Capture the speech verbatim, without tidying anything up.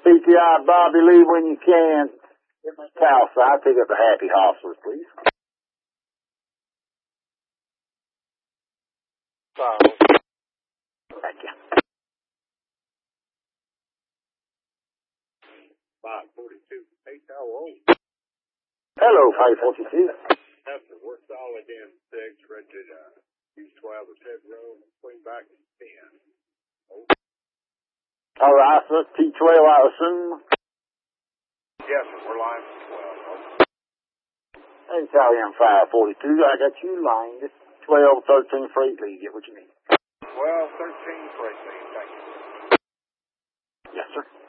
P T I Bobby Lee when you can. Cal side, pick up the Happy Hostlers, please. Thank you. five forty-two, eight, how old? Hello, five forty-two. After we're solid in six, ready to uh, use twelve as head row, swing back to ten. Oh. All right, sir. T twelve, I assume. Yes, sir, we're line twelve. Oh. Italian five forty-two, I got you lined. twelve, thirteen, freight lead. Get what you need. twelve, thirteen, freight lead. Thank you. Yes, sir.